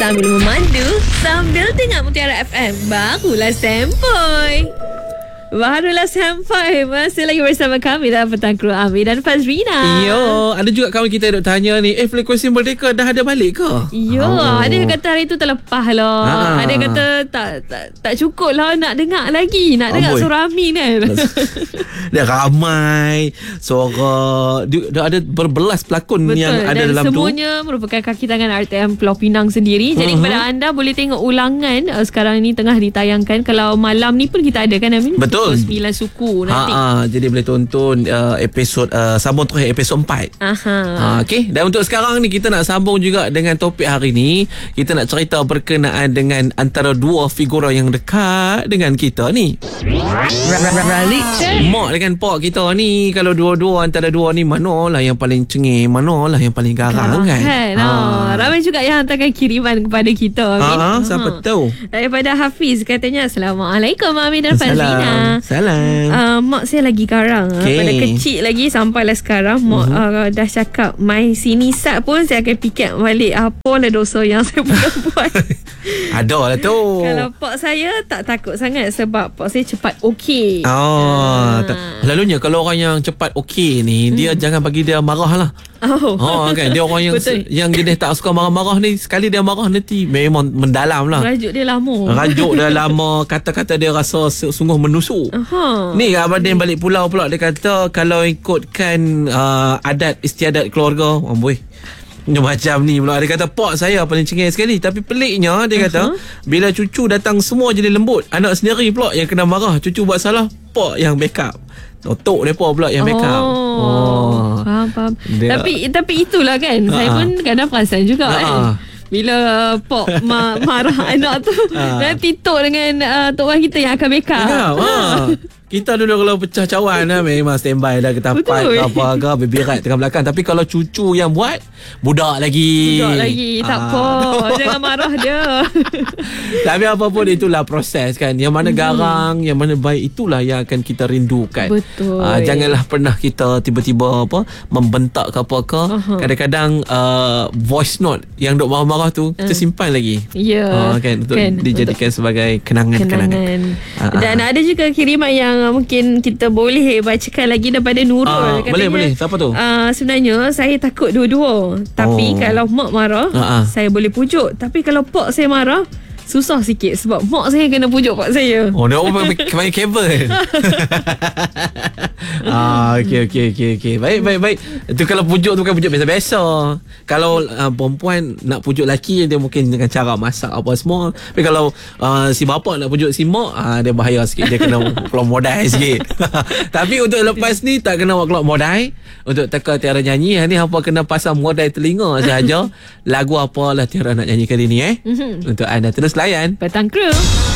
Sambil memandu, sambil dengar Mutiara FM. Barulah sempoi. Masih lagi bersama kami dalam Petang Kru Amir dan Fazrina. Yo, ada juga kawan kita duk tanya ni, Frekuensi Merdeka dah ada balik ke? Yo, ada yang kata hari tu terlepas lah. Ada yang kata tak cukup lah nak dengar lagi. Nak dengar suara Amin kan. Dah ramai suara. Dah ada berbelas pelakon. Betul, yang ada dalam tu. Semuanya merupakan kaki tangan RTM Pulau Pinang sendiri. Jadi kepada anda boleh tengok ulangan sekarang ni tengah ditayangkan. Kalau malam ni pun kita ada kan Amin? Betul. 9 suku nanti. Jadi boleh tonton episod sambung terakhir episod 4. Okey. Dan untuk sekarang ni kita nak sambung juga dengan topik hari ni. Kita nak cerita berkenaan dengan antara dua figura yang dekat dengan kita ni. Mak dengan pak kita ni, kalau dua-dua antara dua ni manalah yang paling cengih, manalah yang paling garang kan. Ramai juga yang hantarkan kiriman kepada kita Amin. Siapa tahu? Daripada Hafiz katanya, Assalamualaikum Amin dan Fazrina. Salam. Mak saya lagi garang. Pada kecil lagi sampailah sekarang mak dah cakap mai sini sat pun saya akan fikir balik apalah dosa yang saya pernah buat. Ada lah tu. Kalau pak saya tak takut sangat sebab pak saya cepat okey. Selalunya kalau orang yang cepat okey ni, dia jangan bagi dia marah lah. Kan dia orang yang jenis tak suka marah-marah ni, sekali dia marah nanti memang mendalam lah. Rajuk dia lama. Kata-kata dia rasa sungguh menusuk. Ni Abang Din balik pulau pula, dia kata kalau ikutkan adat istiadat keluarga, macam ni pula. Dia kata pak saya paling cengih sekali. Tapi peliknya dia kata bila cucu datang semua jadi lembut, anak sendiri pula yang kena marah. Cucu buat salah, pak yang backup. Totok mereka pula yang backup. Faham. Tapi itulah kan, saya pun kadang perasan juga kan. Bila Pok marah anak tu, nanti Tok dengan Tok Wan kita yang akan backup. Kita dulu kalau pecah cawan memang standby dah, kita fight apa berbirat tengah belakang. Tapi kalau cucu yang buat, budak lagi tak apa. Jangan marah dia. Tapi apapun itulah proses kan. Yang mana garang, yang mana baik, itulah yang akan kita rindukan. Betul. Janganlah pernah kita tiba-tiba membentak ke apa ke. Kadang-kadang voice note yang duk marah-marah tu kita simpan lagi. Kan, untuk dijadikan sebagai kenangan. Dan ada juga kiriman yang mungkin kita boleh bacakan lagi daripada Nurul. Katanya, boleh. Siapa tu? Sebenarnya saya takut dua-dua. Tapi kalau mak marah, saya boleh pujuk. Tapi kalau pak saya marah, susah sikit sebab mak saya kena pujuk pak saya. Dia orang main kabel. Okey. Baik. Itu kalau pujuk tu bukan pujuk biasa-biasa. Kalau perempuan nak pujuk lelaki, dia mungkin dengan cara masak apa semua. Tapi kalau si bapa nak pujuk si mak, dia bahaya sikit. Dia kena keluar modal sikit. Tapi untuk lepas ni tak kena keluar modal. Untuk teka Tiara nyanyi, ni hampa kena pasang modal telinga sahaja. Lagu apalah Tiara nak nyanyi kali ni Untuk anda terus layan Petang Kru.